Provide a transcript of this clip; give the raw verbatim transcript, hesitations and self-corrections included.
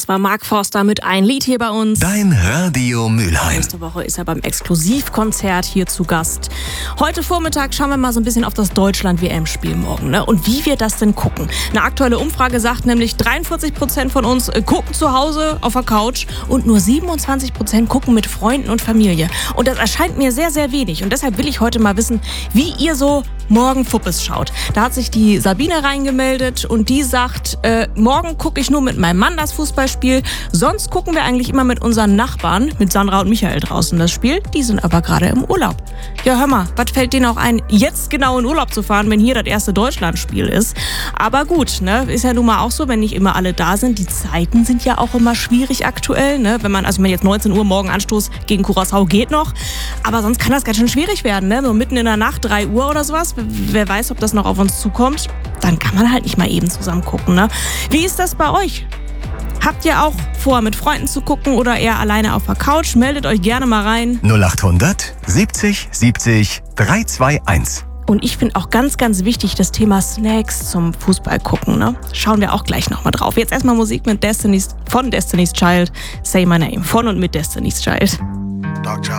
Das war Mark Forster mit Ein Lied hier bei uns. Dein Radio Mülheim. Nächste Woche ist er beim Exklusivkonzert hier zu Gast. Heute Vormittag schauen wir mal so ein bisschen auf das Deutschland-W M-Spiel morgen, ne? Und wie wir das denn gucken. Eine aktuelle Umfrage sagt nämlich, dreiundvierzig Prozent von uns gucken zu Hause auf der Couch und nur siebenundzwanzig Prozent gucken mit Freunden und Familie. Und das erscheint mir sehr, sehr wenig. Und deshalb will ich heute mal wissen, wie ihr so morgen Fuppes schaut. Da hat sich die Sabine reingemeldet und die sagt, äh, morgen gucke ich nur mit meinem Mann das Fußballspiel. Sonst gucken wir eigentlich immer mit unseren Nachbarn, mit Sandra und Michael draußen das Spiel. Die sind aber gerade im Urlaub. Ja, hör mal, was fällt denen auch ein, jetzt genau in Urlaub zu fahren, wenn hier das erste Deutschlandspiel ist? Aber gut, ne, ist ja nun mal auch so, wenn nicht immer alle da sind. Die Zeiten sind ja auch immer schwierig aktuell, ne? Wenn man, also wenn jetzt neunzehn Uhr morgen Anstoß gegen Curaçao geht noch. Aber sonst kann das ganz schön schwierig werden, ne? So mitten in der Nacht, drei Uhr oder sowas. Wer weiß, ob das noch auf uns zukommt. Dann kann man halt nicht mal eben zusammen gucken, ne? Wie ist das bei euch? Habt ihr auch vor, mit Freunden zu gucken oder eher alleine auf der Couch? Meldet euch gerne mal rein. null achthundert siebzig siebzig drei zwei eins. Und ich finde auch ganz, ganz wichtig das Thema Snacks zum Fußball gucken, ne? Schauen wir auch gleich nochmal drauf. Jetzt erstmal Musik mit Destiny's, von Destiny's Child. Say My Name. Von und mit Destiny's Child. Dark Child.